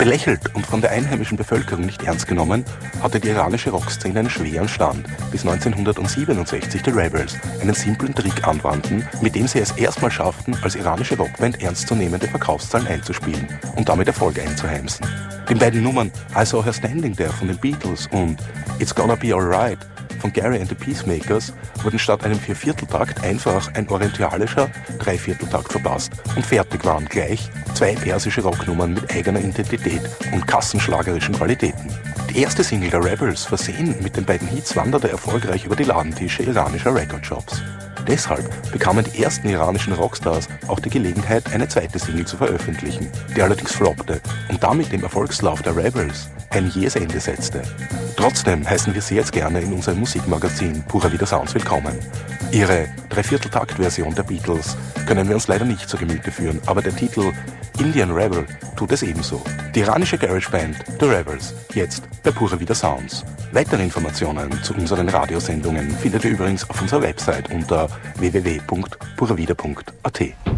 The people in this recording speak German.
Belächelt und von der einheimischen Bevölkerung nicht ernst genommen, hatte die iranische Rockszene einen schweren Stand, bis 1967 die Rebels einen simplen Trick anwandten, mit dem sie es erstmal schafften, als iranische Rockband ernstzunehmende Verkaufszahlen einzuspielen und damit Erfolg einzuheimsen. Den beiden Nummern I Saw Her Standing There von den Beatles und It's Gonna Be Alright von Gary and the Peacemakers wurden statt einem Viervierteltakt einfach ein orientalischer Dreivierteltakt verpasst und fertig waren gleich 2 persische Rocknummern mit eigener Identität und kassenschlagerischen Qualitäten. Die erste Single der Rebels, versehen mit den beiden Hits, wanderte erfolgreich über die Ladentische iranischer Recordshops. Deshalb bekamen die ersten iranischen Rockstars auch die Gelegenheit, eine zweite Single zu veröffentlichen, die allerdings floppte und damit dem Erfolgslauf der Rebels ein jähes Ende setzte. Trotzdem heißen wir Sie jetzt gerne in unserem Musikmagazin Pura Vida Sounds willkommen. Ihre Dreivierteltakt-Version der Beatles können wir uns leider nicht zu Gemüte führen, aber der Titel Indian Rebel tut es ebenso. Die iranische Garageband The Rebels, jetzt bei Pura Vida Sounds. Weitere Informationen zu unseren Radiosendungen findet ihr übrigens auf unserer Website unter www.puravida.at.